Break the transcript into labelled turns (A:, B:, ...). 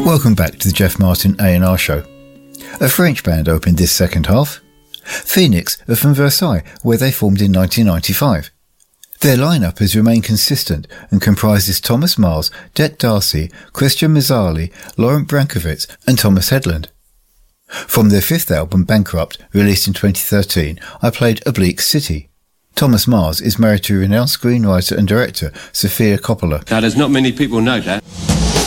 A: Welcome back to the Jeff Martin A&R show. A French band opened this second half. Phoenix are from Versailles, where they formed in 1995. Their lineup has remained consistent and comprises Thomas Mars, Det Darcy, Christian Mazzali, Laurent Brankovitz and Thomas Headland. From their fifth album, Bankrupt, released in 2013, I played Oblique City. Thomas Mars is married to renowned screenwriter and director Sofia Coppola.
B: Now, there's not many people know that.